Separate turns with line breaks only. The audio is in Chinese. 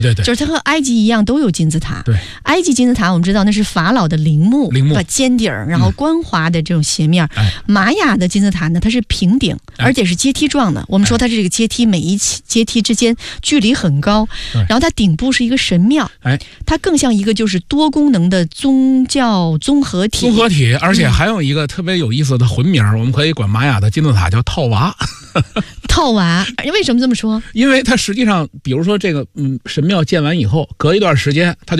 对对，
就是它和埃及一样都有金字塔。
对，
埃及金字塔我们知道那是法老的陵墓，把尖顶然后光滑的这种斜面。玛雅的金字塔呢，它是平顶，而且是阶梯状的。我们说它这个阶梯每一阶梯之间距离很高，然后它顶部是一个神庙。它更像一个就是多功能的宗教综合体。
而且还有一个特别有意思的混名，我们可以管玛雅的金字塔叫套娃。
套娃，为什么这么说？
因为它实际上，比如说这个神庙建完以后，隔一段时间它就